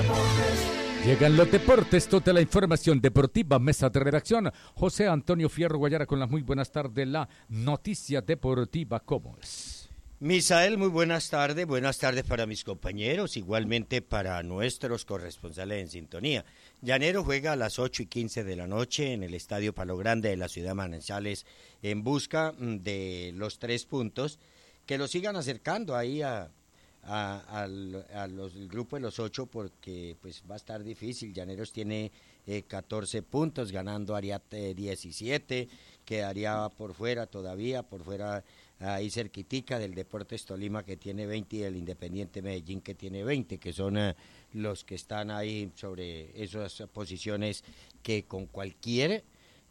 Llegan los deportes, toda la información deportiva, mesa de redacción. José Antonio Fierro Guayara con las muy buenas tardes, la noticia deportiva, ¿cómo es? Misael, muy buenas tardes para mis compañeros, igualmente para nuestros corresponsales en sintonía. Llanero juega a las 8:15 de la noche en el Estadio Palo Grande de la ciudad de Manizales en busca de los 3 puntos que lo sigan acercando ahí al grupo de los 8, porque pues va a estar difícil. Llaneros tiene 14 puntos, ganando haría 17, quedaría por fuera ahí cerquitica del Deportes Tolima, que tiene 20, y del Independiente Medellín, que tiene 20, que son los que están ahí sobre esas posiciones que con cualquier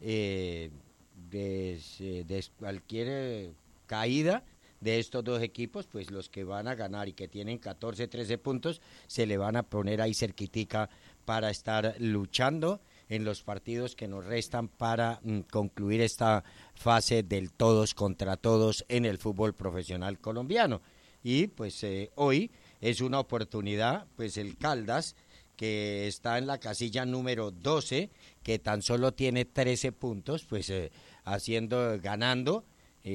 cualquier caída de estos dos equipos, pues los que van a ganar y que tienen 14, 13 puntos, se le van a poner ahí cerquitica para estar luchando en los partidos que nos restan para concluir esta fase del todos contra todos en el fútbol profesional colombiano. Y pues hoy es una oportunidad, pues el Caldas, que está en la casilla número 12, que tan solo tiene 13 puntos, pues ganando,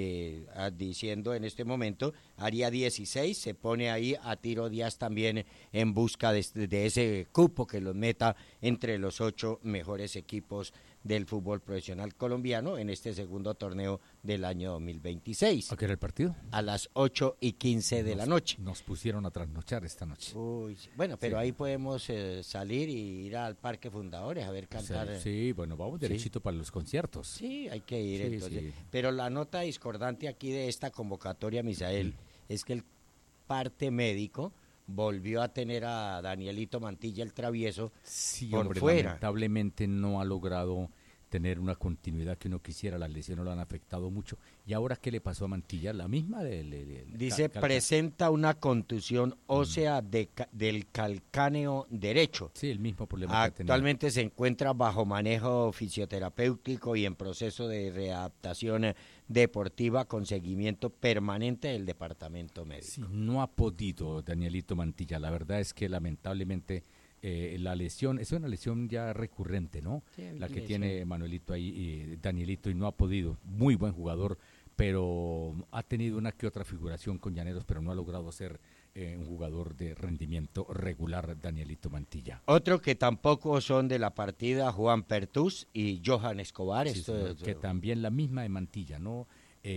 diciendo en este momento, haría 16, se pone ahí a tiro Díaz también en busca de ese cupo que los meta entre los 8 mejores equipos del fútbol profesional colombiano en este segundo torneo del año 2026. ¿A qué era el partido? A las 8:15 de la noche. Nos pusieron a trasnochar esta noche. Uy, bueno, pero sí, ahí podemos salir y ir al Parque Fundadores a ver cantar. Sí, bueno, vamos derechito para los conciertos. Sí, hay que ir, entonces. Sí. Pero la nota discordante aquí de esta convocatoria, Misael, es que el parte médico volvió a tener a Danielito Mantilla, el travieso, por hombre, fuera. Lamentablemente no ha logrado tener una continuidad que uno quisiera, las lesiones lo han afectado mucho. ¿Y ahora qué le pasó a Mantilla? ¿La misma? Dice, presenta una contusión ósea del calcáneo derecho. Sí, el mismo problema. Actualmente se encuentra bajo manejo fisioterapéutico y en proceso de readaptación deportiva con seguimiento permanente del departamento médico. Sí, no ha podido Danielito Mantilla. La verdad es que lamentablemente la lesión es una lesión ya recurrente, ¿no? Sí, la que tiene Manuelito ahí, Danielito, y no ha podido. Muy buen jugador, pero ha tenido una que otra figuración con Llaneros, pero no ha logrado ser un jugador de rendimiento regular, Danielito Mantilla. Otro que tampoco son de la partida, Juan Pertús y Johan Escobar. Sí, que también la misma de Mantilla, ¿no?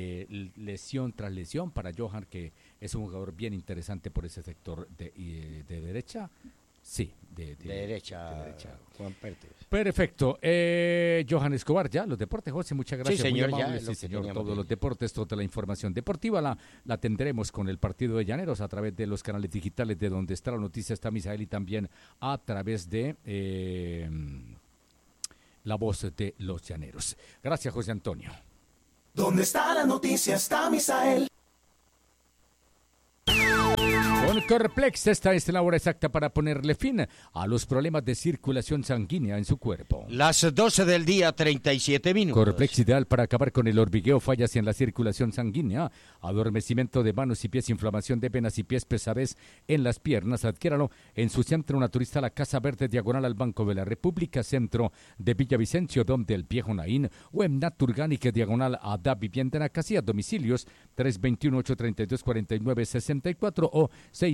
Lesión tras lesión para Johan, que es un jugador bien interesante por ese sector de derecha. Sí, de derecha, Juan Pertús. Perfecto. Johan Escobar, ya, los deportes, José, muchas gracias. Sí, señor, muy amable, ya. Sí, señor, todos los deportes, toda la información deportiva la tendremos con el partido de Llaneros a través de los canales digitales de donde está la noticia, está Misael, y también a través de la voz de los Llaneros. Gracias, José Antonio. ¿Dónde está la noticia? Está Misael. Con Corplex, esta es la hora exacta para ponerle fin a los problemas de circulación sanguínea en su cuerpo. Las 12 del día, 37 minutos. Corplex, ideal para acabar con el hormigueo, fallas en la circulación sanguínea, adormecimiento de manos y pies, inflamación de venas y pies, pesadez en las piernas. Adquiéralo en su centro naturista, la Casa Verde, diagonal al Banco de la República, centro de Villavicencio, donde el Viejo Naín, o en Naturganic, diagonal a Da Vivienda en Acasía, domicilios 321-832-4964 o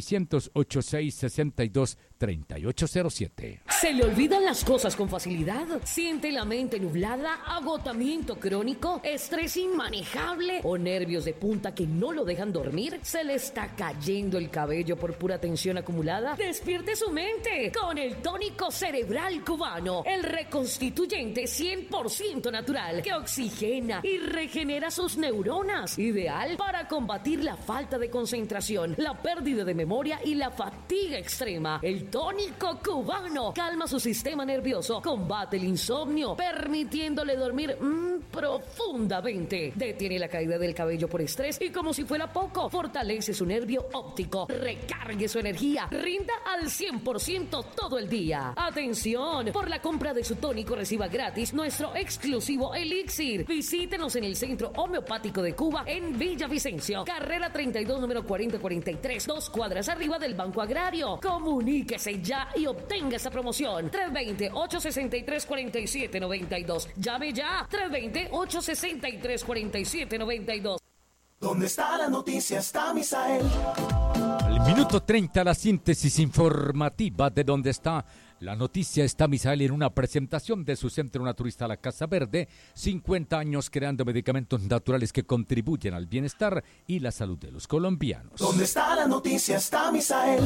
608-662-3807. ¿Se le olvidan las cosas con facilidad? ¿Siente la mente nublada, agotamiento crónico, estrés inmanejable o nervios de punta que no lo dejan dormir? ¿Se le está cayendo el cabello por pura tensión acumulada? ¡Despierte su mente con el tónico cerebral cubano! El reconstituyente 100% natural que oxigena y regenera sus neuronas. Ideal para combatir la falta de concentración, la pérdida de memoria y la fatiga extrema. El tónico cubano calma su sistema nervioso, combate el insomnio, permitiéndole dormir profundamente. Detiene la caída del cabello por estrés y, como si fuera poco, fortalece su nervio óptico. Recargue su energía, rinda al 100% todo el día. ¡Atención! Por la compra de su tónico reciba gratis nuestro exclusivo elixir. Visítenos en el Centro Homeopático de Cuba en Villavicencio, carrera 32, número 4043, 2 cuadras arriba del Banco Agrario. Comuníquese Comuníquese ya y obtenga esa promoción. 320-863-4792. Llame ya. 320-863-4792. ¿Dónde está la noticia? Está Misael. Al minuto 30, la síntesis informativa de dónde está la noticia. Está Misael en una presentación de su centro naturista La Casa Verde. 50 años creando medicamentos naturales que contribuyen al bienestar y la salud de los colombianos. ¿Dónde está la noticia? Está Misael.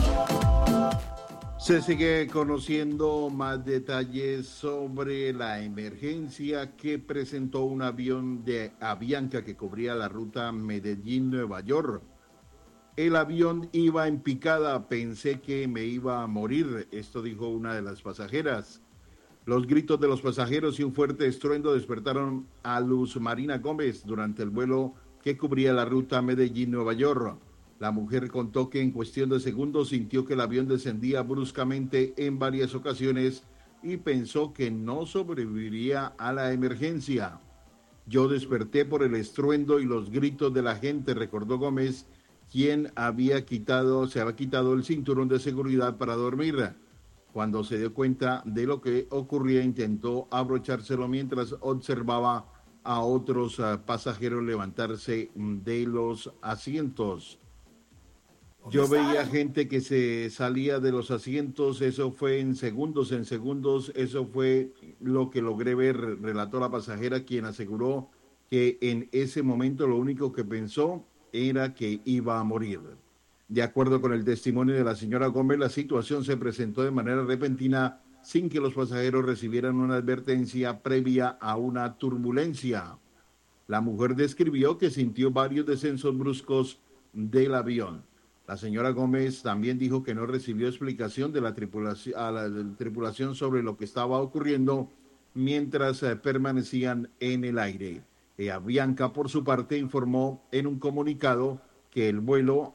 Se sigue conociendo más detalles sobre la emergencia que presentó un avión de Avianca que cubría la ruta Medellín-Nueva York. El avión iba en picada, pensé que me iba a morir, esto dijo una de las pasajeras. Los gritos de los pasajeros y un fuerte estruendo despertaron a Luz Marina Gómez durante el vuelo que cubría la ruta Medellín-Nueva York. La mujer contó que en cuestión de segundos sintió que el avión descendía bruscamente en varias ocasiones y pensó que no sobreviviría a la emergencia. Yo desperté por el estruendo y los gritos de la gente, recordó Gómez, quien se había quitado el cinturón de seguridad para dormir. Cuando se dio cuenta de lo que ocurría, intentó abrochárselo mientras observaba a otros pasajeros levantarse de los asientos. Yo veía gente que se salía de los asientos, eso fue en segundos, eso fue lo que logré ver, relató la pasajera, quien aseguró que en ese momento lo único que pensó era que iba a morir. De acuerdo con el testimonio de la señora Gómez, la situación se presentó de manera repentina sin que los pasajeros recibieran una advertencia previa a una turbulencia. La mujer describió que sintió varios descensos bruscos del avión. La señora Gómez también dijo que no recibió explicación de la tripulación sobre lo que estaba ocurriendo mientras permanecían en el aire. Avianca, por su parte, informó en un comunicado que el vuelo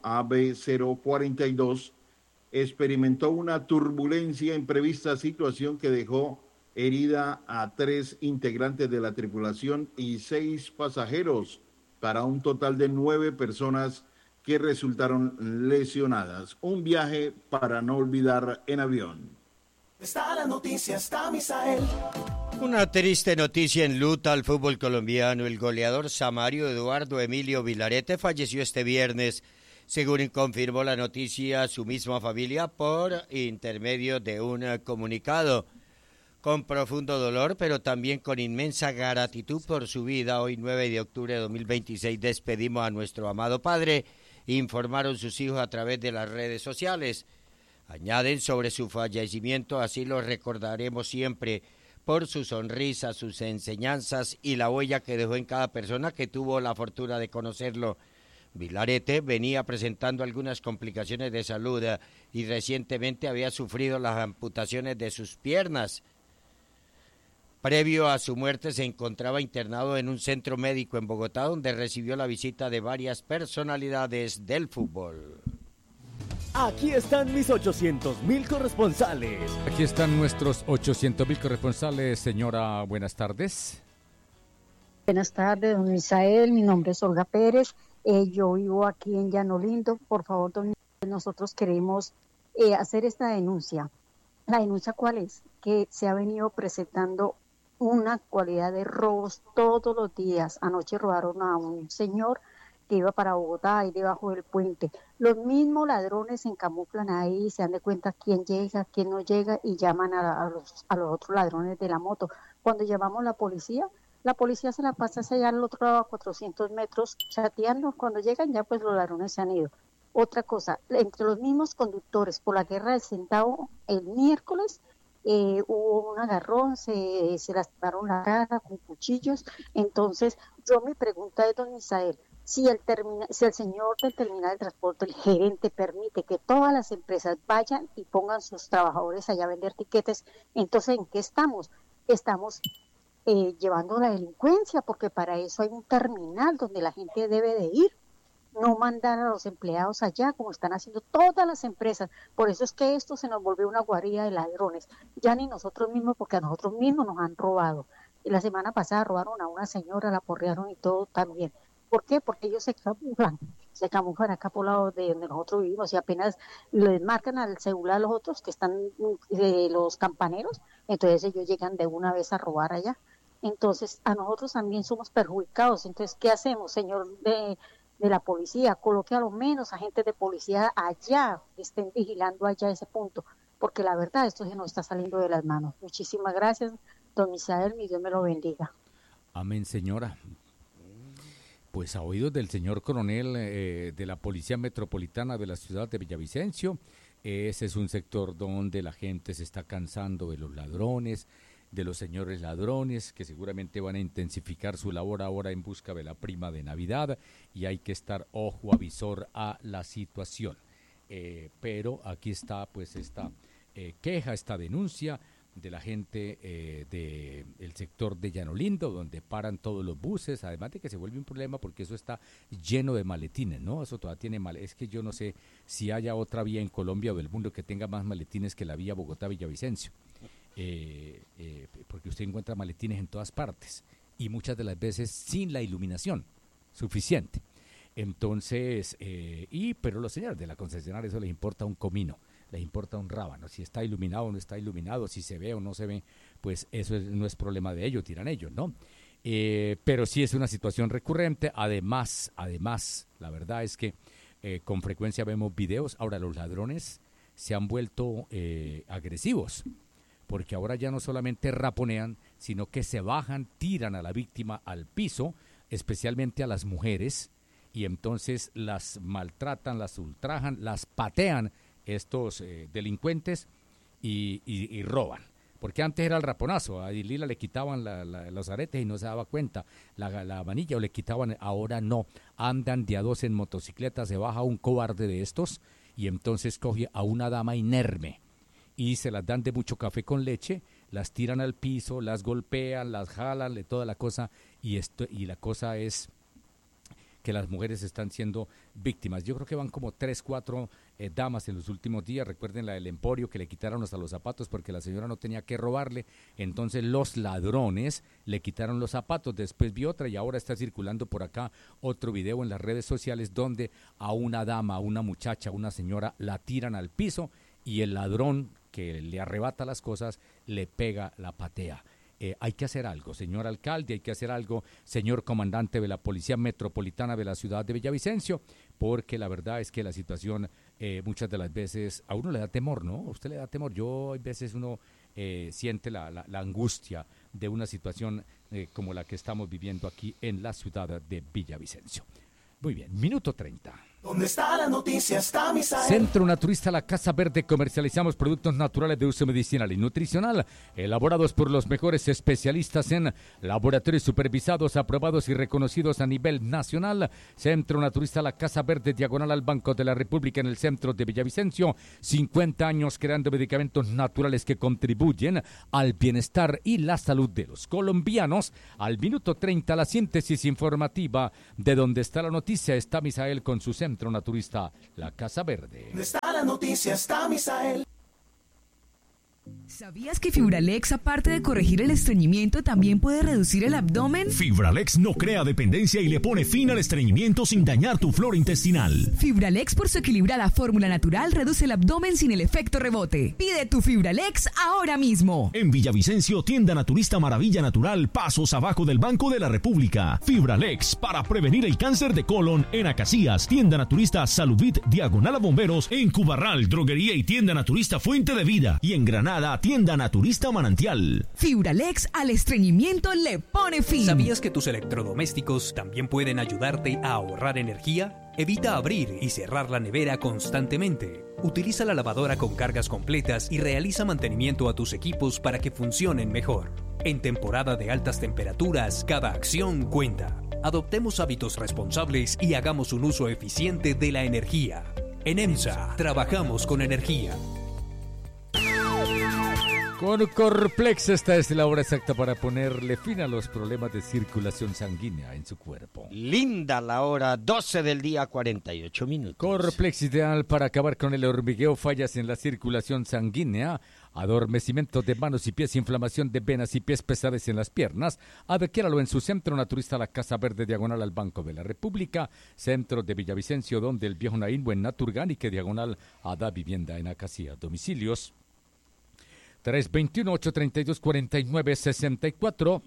AB042 experimentó una turbulencia imprevista, situación que dejó herida a 3 integrantes de la tripulación y 6 pasajeros, para un total de 9 personas que resultaron lesionadas. Un viaje para no olvidar en avión. Está la noticia, está Misael. Una triste noticia enluta al fútbol colombiano. El goleador samario Eduardo Emilio Vilarete falleció este viernes, según confirmó la noticia su misma familia por intermedio de un comunicado. Con profundo dolor, pero también con inmensa gratitud por su vida, hoy 9 de octubre de 2026 despedimos a nuestro amado padre, informaron sus hijos a través de las redes sociales. Añaden sobre su fallecimiento, así lo recordaremos siempre por su sonrisa, sus enseñanzas y la huella que dejó en cada persona que tuvo la fortuna de conocerlo. Vilarete venía presentando algunas complicaciones de salud y recientemente había sufrido las amputaciones de sus piernas. Previo a su muerte se encontraba internado en un centro médico en Bogotá, donde recibió la visita de varias personalidades del fútbol. Aquí están mis 800,000 corresponsales. Aquí están nuestros 800,000 corresponsales. Señora, buenas tardes. Buenas tardes, don Misael. Mi nombre es Olga Pérez. Yo vivo aquí en Llano Lindo. Por favor, don Misael, nosotros queremos hacer esta denuncia. ¿La denuncia cuál es? Que se ha venido presentando una cualidad de robos todos los días. Anoche robaron a un señor que iba para Bogotá, ahí debajo del puente. Los mismos ladrones se encamuflan ahí, se dan de cuenta quién llega, quién no llega y llaman a los otros ladrones de la moto. Cuando llamamos a la policía se la pasa hacia allá al otro lado a 400 metros chateando. Cuando llegan ya pues los ladrones se han ido. Otra cosa, entre los mismos conductores, por la guerra del centavo, el miércoles hubo un agarrón, se lastimaron la cara con cuchillos. Entonces, mi pregunta es, don Misael, si el señor del terminal de transporte, el gerente, permite que todas las empresas vayan y pongan sus trabajadores allá a vender tiquetes, entonces, ¿en qué estamos? Estamos llevando la delincuencia, porque para eso hay un terminal donde la gente debe de ir, no mandar a los empleados allá como están haciendo todas las empresas. Por eso es que esto se nos volvió una guarida de ladrones, ya ni nosotros mismos, porque a nosotros mismos nos han robado. Y la semana pasada robaron a una señora, la porrearon y todo también. ¿Por qué? Porque ellos se camuflan. se camuflan acá por lado de donde nosotros vivimos y apenas les marcan al celular a los otros que están los campaneros, entonces ellos llegan de una vez a robar allá. Entonces a nosotros también somos perjudicados. Entonces, ¿qué hacemos, señor de la policía? Coloque a lo menos agentes de policía allá, que estén vigilando allá ese punto, porque la verdad esto se nos está saliendo de las manos. Muchísimas gracias, don Misael, mi Dios me lo bendiga. Amén, señora. Pues a oídos del señor coronel de la Policía Metropolitana de la ciudad de Villavicencio, ese es un sector donde la gente se está cansando de los ladrones, de los señores ladrones, que seguramente van a intensificar su labor ahora en busca de la prima de Navidad, y hay que estar ojo avisor a la situación. Pero aquí está pues esta queja, esta denuncia de la gente del sector de Llano Lindo, donde paran todos los buses, además de que se vuelve un problema porque eso está lleno de maletines, ¿no? Eso todavía tiene maletines. Es que yo no sé si haya otra vía en Colombia o del mundo que tenga más maletines que la vía Bogotá-Villavicencio, porque usted encuentra maletines en todas partes y muchas de las veces sin la iluminación suficiente. Entonces, pero los señores de la concesionaria eso les importa un comino, les importa un rábano, si está iluminado o no está iluminado, si se ve o no se ve, pues eso no es problema de ellos, dirán ellos, ¿no? Pero sí es una situación recurrente. Además, la verdad es que con frecuencia vemos videos. Ahora los ladrones se han vuelto agresivos, porque ahora ya no solamente raponean, sino que se bajan, tiran a la víctima al piso, especialmente a las mujeres, y entonces las maltratan, las ultrajan, las patean estos delincuentes y roban. Porque antes era el raponazo, a Lila le quitaban los aretes y no se daba cuenta, la manilla o le quitaban, ahora no, andan de a dos en motocicleta, se baja un cobarde de estos y entonces coge a una dama inerme y se las dan de mucho café con leche, las tiran al piso, las golpean, las jalan, toda la cosa, y la cosa es que las mujeres están siendo víctimas. Yo creo que van como 3, 4 damas en los últimos días. Recuerden la del Emporio, que le quitaron hasta los zapatos porque la señora no tenía que robarle. Entonces los ladrones le quitaron los zapatos. Después vi otra y ahora está circulando por acá otro video en las redes sociales donde a una dama, a una muchacha, a una señora la tiran al piso y el ladrón que le arrebata las cosas le pega, la patea. Hay que hacer algo, señor alcalde, hay que hacer algo, señor comandante de la Policía Metropolitana de la ciudad de Villavicencio, porque la verdad es que la situación muchas de las veces a uno le da temor, ¿no? A usted le da temor. Yo, a veces uno siente la angustia de una situación como la que estamos viviendo aquí en la ciudad de Villavicencio. Muy bien, minuto 30. ¿Dónde está la noticia? Está Misael. Centro Naturista La Casa Verde. Comercializamos productos naturales de uso medicinal y nutricional, elaborados por los mejores especialistas en laboratorios supervisados, aprobados y reconocidos a nivel nacional. Centro Naturista La Casa Verde, diagonal al Banco de la República, en el centro de Villavicencio. 50 años creando medicamentos naturales que contribuyen al bienestar y la salud de los colombianos. Al minuto 30, la síntesis informativa de Donde está la noticia. Está Misael con su Centro Naturista La Casa Verde. ¿Dónde está la noticia? Está Misael. ¿Sabías que Fibralex, aparte de corregir el estreñimiento, también puede reducir el abdomen? Fibralex no crea dependencia y le pone fin al estreñimiento sin dañar tu flora intestinal. Fibralex, por su equilibrada fórmula natural, reduce el abdomen sin el efecto rebote. Pide tu Fibralex ahora mismo. En Villavicencio, tienda naturista Maravilla Natural, pasos abajo del Banco de la República. Fibralex, para prevenir el cáncer de colon. En Acacías, tienda naturista Salubit, diagonal a Bomberos. En Cubarral, droguería y tienda naturista Fuente de Vida. Y en Granada, tienda naturista Manantial. Fibralex al estreñimiento le pone fin. ¿Sabías que tus electrodomésticos también pueden ayudarte a ahorrar energía? Evita abrir y cerrar la nevera constantemente. Utiliza la lavadora con cargas completas y realiza mantenimiento a tus equipos para que funcionen mejor. En temporada de altas temperaturas, cada acción cuenta. Adoptemos hábitos responsables y hagamos un uso eficiente de la energía. En EMSA, trabajamos con energía. Con Corplex, esta es la hora exacta para ponerle fin a los problemas de circulación sanguínea en su cuerpo. Linda la hora, 12 del día, 48 minutos. Corplex, ideal para acabar con el hormigueo, fallas en la circulación sanguínea. adormecimiento de manos y pies, inflamación de venas y pies, pesadez en las piernas, adquiéralo en su centro naturista La Casa Verde, diagonal al Banco de la República, centro de Villavicencio, donde el viejo Naín, en Naturgánique, diagonal a Da Vivienda en Acacia. Domicilios 321-832-4964,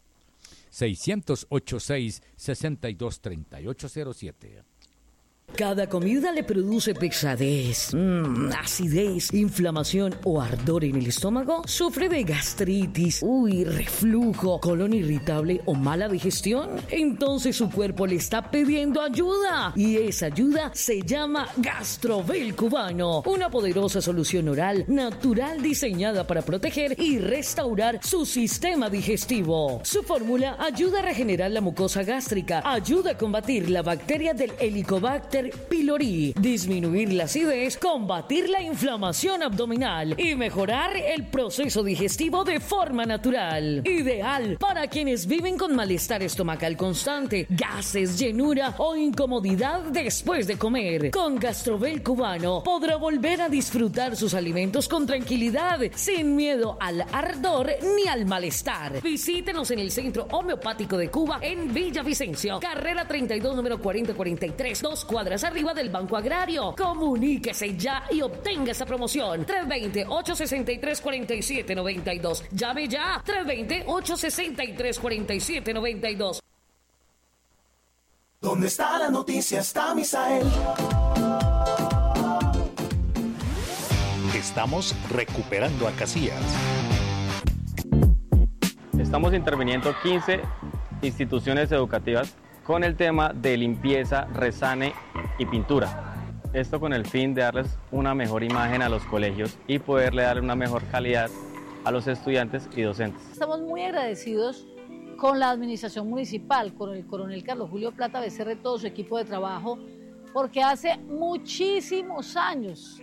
600-86-623807. Cada comida le produce pesadez, acidez, inflamación o ardor en el estómago. ¿Sufre de gastritis, reflujo, colon irritable o mala digestión? Entonces su cuerpo le está pidiendo ayuda. Y esa ayuda se llama Gastrovel Cubano. Una poderosa solución oral natural diseñada para proteger y restaurar su sistema digestivo. Su fórmula ayuda a regenerar la mucosa gástrica, ayuda a combatir la bacteria del Helicobacter pylori, disminuir la acidez, combatir la inflamación abdominal y mejorar el proceso digestivo de forma natural. Ideal para quienes viven con malestar estomacal constante, gases, llenura o incomodidad después de comer. Con Gastrovel Cubano podrá volver a disfrutar sus alimentos con tranquilidad, sin miedo al ardor ni al malestar. Visítenos en el Centro Homeopático de Cuba en Villavicencio, carrera 32, número 4043, 2 cuadras arriba del Banco Agrario. Comuníquese ya y obtenga esa promoción. 320-863-4792. Llame ya. 320-863-4792. ¿Dónde está la noticia? Está Misael. Estamos recuperando a Casillas. Estamos interviniendo 15 instituciones educativas con el tema de limpieza, resane y pintura. Esto con el fin de darles una mejor imagen a los colegios y poderle dar una mejor calidad a los estudiantes y docentes. Estamos muy agradecidos con la administración municipal, con el coronel Carlos Julio Plata Becerra y todo su equipo de trabajo, porque hace muchísimos años,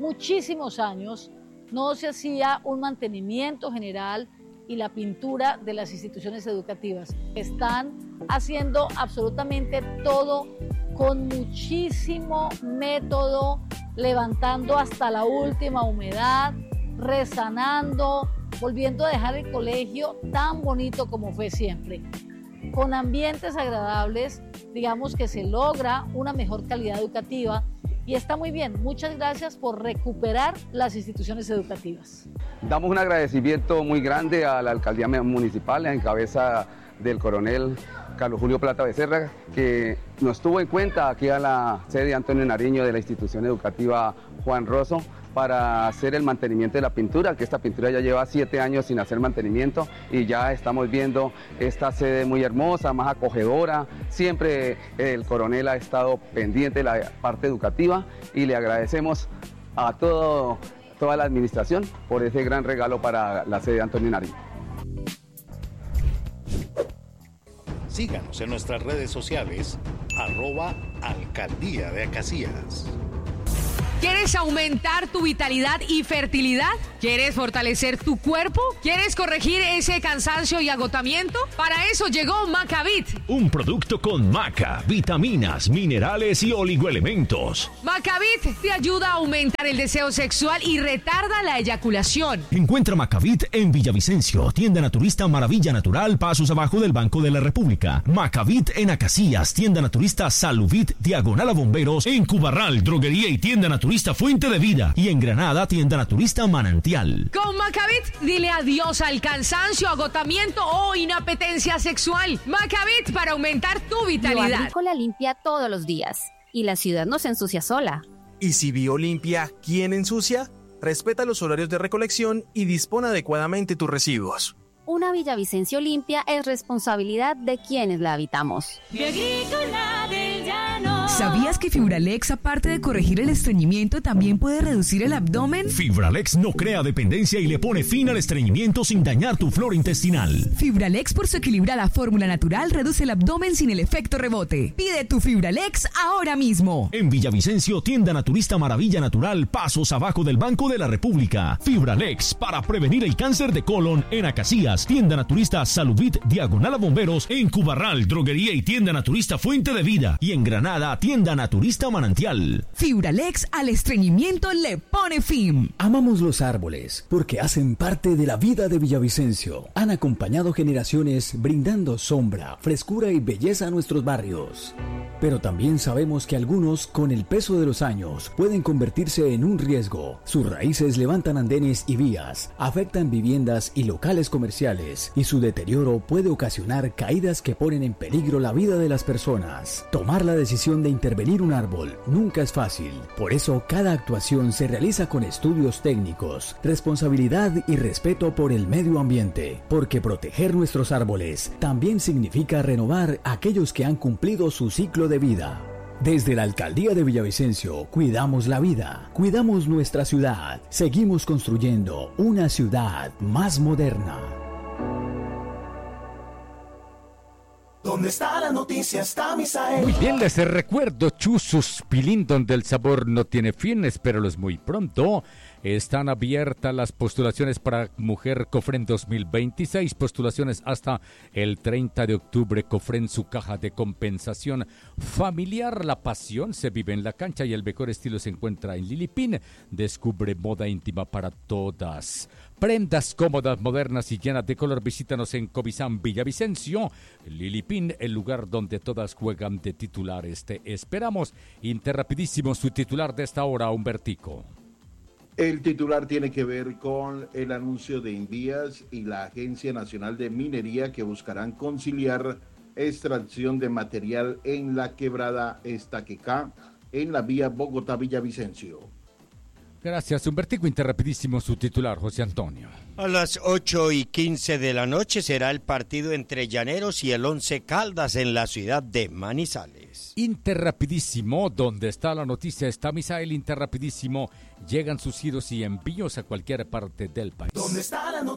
no se hacía un mantenimiento general y la pintura de las instituciones educativas. Están haciendo absolutamente todo con muchísimo método, levantando hasta la última humedad, resanando, volviendo a dejar el colegio tan bonito como fue siempre. Con ambientes agradables, digamos que se logra una mejor calidad educativa y está muy bien. Muchas gracias por recuperar las instituciones educativas. Damos un agradecimiento muy grande a la alcaldía municipal en cabeza del coronel Carlos Julio Plata Becerra, que nos tuvo en cuenta aquí a la sede Antonio Nariño de la institución educativa Juan Rosso para hacer el mantenimiento de la pintura, que esta pintura ya lleva 7 años sin hacer mantenimiento y ya estamos viendo esta sede muy hermosa, más acogedora. Siempre el coronel ha estado pendiente de la parte educativa y le agradecemos a toda la administración por ese gran regalo para la sede Antonio Nariño. Síganos en nuestras redes sociales, @Alcaldía de Acacias. ¿Quieres aumentar tu vitalidad y fertilidad? ¿Quieres fortalecer tu cuerpo? ¿Quieres corregir ese cansancio y agotamiento? Para eso llegó Macavit. Un producto con maca, vitaminas, minerales y oligoelementos. Macavit te ayuda a aumentar el deseo sexual y retarda la eyaculación. Encuentra Macavit en Villavicencio, tienda naturista Maravilla Natural, pasos abajo del Banco de la República. Macavit en Acacias, tienda naturista Saluvit, diagonal a Bomberos, en Cubarral, droguería y tienda naturista Fuente de Vida, y en Granada, tienda naturista Manantial. Con Macavit, dile adiós al cansancio, agotamiento o inapetencia sexual. Macavit para aumentar tu vitalidad. Bioagrícola limpia todos los días y la ciudad no se ensucia sola. ¿Y si Biolimpia, quién ensucia? Respeta los horarios de recolección y dispone adecuadamente tus residuos. Una Villavicencio limpia es responsabilidad de quienes la habitamos. Bioagrícola del Llano. ¿Sabías que Fibralex, aparte de corregir el estreñimiento, también puede reducir el abdomen? Fibralex no crea dependencia y le pone fin al estreñimiento sin dañar tu flora intestinal. Fibralex, por su equilibrada fórmula natural, reduce el abdomen sin el efecto rebote. Pide tu Fibralex ahora mismo. En Villavicencio, tienda naturista Maravilla Natural, pasos abajo del Banco de la República. Fibralex para prevenir el cáncer de colon en Acacias. Tienda naturista Saluvit, diagonal a Bomberos, en Cubarral, droguería y tienda naturista Fuente de Vida, y en Granada, Tienda Naturista Manantial. Fibralex al estreñimiento le pone fin. Amamos los árboles porque hacen parte de la vida de Villavicencio. Han acompañado generaciones brindando sombra, frescura y belleza a nuestros barrios. Pero también sabemos que algunos, con el peso de los años, pueden convertirse en un riesgo. Sus raíces levantan andenes y vías, afectan viviendas y locales comerciales, y su deterioro puede ocasionar caídas que ponen en peligro la vida de las personas. Tomar la decisión de intervenir un árbol nunca es fácil. Por eso, cada actuación se realiza con estudios técnicos, responsabilidad y respeto por el medio ambiente, porque proteger nuestros árboles también significa renovar aquellos que han cumplido su ciclo de vida. Desde la Alcaldía de Villavicencio, cuidamos la vida, cuidamos nuestra ciudad, seguimos construyendo una ciudad más moderna. ¿Dónde está la noticia? Está Misael. Muy bien, les recuerdo, Chuzus Pilín, donde el sabor no tiene fin, espéralos muy pronto. Están abiertas las postulaciones para Mujer Cofren 2026, postulaciones hasta el 30 de octubre. Cofren, su caja de compensación familiar. La pasión se vive en la cancha y el mejor estilo se encuentra en Lilipin. Descubre moda íntima para todas. Prendas cómodas, modernas y llenas de color. Visítanos en Covisán, Villavicencio. Lilipin, el lugar donde todas juegan de titulares. Te esperamos. Interrapidísimo, su titular de esta hora, Humbertico. El titular tiene que ver con el anuncio de Invías y la Agencia Nacional de Minería que buscarán conciliar extracción de material en la quebrada Estaquecá en la vía Bogotá-Villavicencio. Gracias, Humbertico. Interrapidísimo, su titular, José Antonio. A las 8:15 de la noche será el partido entre Llaneros y el Once Caldas en la ciudad de Manizales. Interrapidísimo, donde está la noticia está Misael. Interrapidísimo, llegan sus giros y envíos a cualquier parte del país. ¿Dónde está la noticia?